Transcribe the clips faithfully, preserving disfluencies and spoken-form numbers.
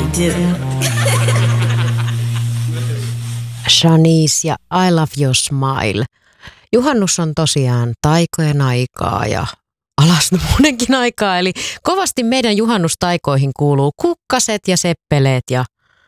do. Shanice ja I Love Your Smile. Juhannus on tosiaan taikojen aikaa ja alastomuudenkin aikaa, eli kovasti meidän juhannustaikoihin kuuluu kukkaset ja seppeleet ja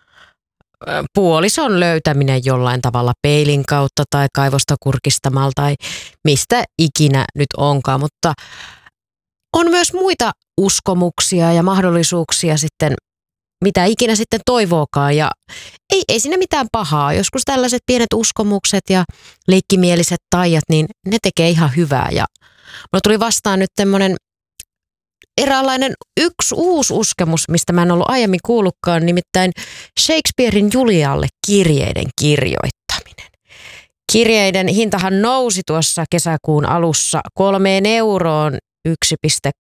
puolison löytäminen jollain tavalla peilin kautta tai kaivosta kurkistamalla tai mistä ikinä nyt onkaan, mutta on myös muita uskomuksia ja mahdollisuuksia sitten, mitä ikinä sitten toivookaan ja ei, ei siinä mitään pahaa. Joskus tällaiset pienet uskomukset ja leikkimieliset taijat, niin ne tekee ihan hyvää ja mulla tuli vastaan nyt tämmöinen eräänlainen yksi uusi uskomus, mistä mä en ollut aiemmin kuullutkaan, nimittäin Shakespearein Julialle kirjeiden kirjoittaminen. Kirjeiden hintahan nousi tuossa kesäkuun alussa kolmeen euroon yksi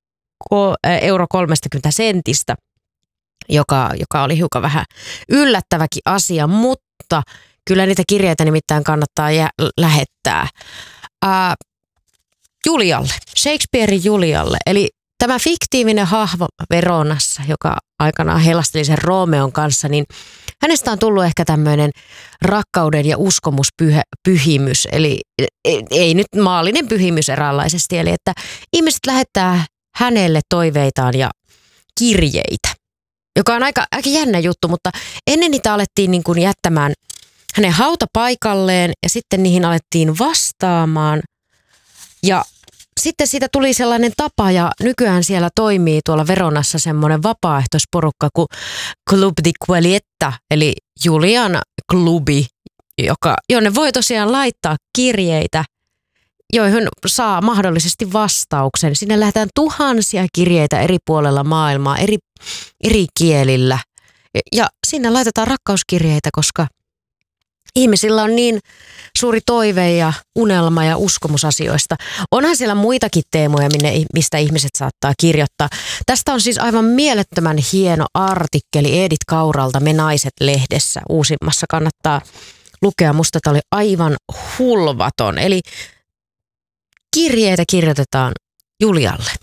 euro kolmekymmentä sentistä, joka, joka oli hiukan vähän yllättäväkin asia, mutta kyllä niitä kirjeitä nimittäin kannattaa jä- lähettää Ää, Julialle, Shakespearein Julialle, eli tämä fiktiivinen hahmo Veronassa, joka aikanaan helasteli sen Romeon kanssa, niin hänestä on tullut ehkä tämmöinen rakkauden ja uskomuspyhimys, eli ei nyt maallinen pyhimys eräänlaisesti, eli että ihmiset lähettää hänelle toiveitaan ja kirjeitä, joka on aika, aika jännä juttu, mutta ennen niitä alettiin niin kuin jättämään hänen hautapaikalleen ja sitten niihin alettiin vastaamaan ja sitten siitä tuli sellainen tapa ja nykyään siellä toimii tuolla Veronassa semmoinen vapaaehtoisporukka kuin Club di Quelietta, eli Julian klubi, joka, jonne voi tosiaan laittaa kirjeitä, joihin saa mahdollisesti vastauksen. Sinne lähdetään tuhansia kirjeitä eri puolella maailmaa, eri, eri kielillä ja sinne laitetaan rakkauskirjeitä, koska ihmisillä on niin suuri toive ja unelma ja uskomusasioista. Onhan siellä muitakin teemoja, minne, mistä ihmiset saattaa kirjoittaa. Tästä on siis aivan mielettömän hieno artikkeli Edith Kauralta Me Naiset-lehdessä uusimmassa. Kannattaa lukea. Musta tämä oli aivan hulvaton. Eli kirjeitä kirjoitetaan Julialle.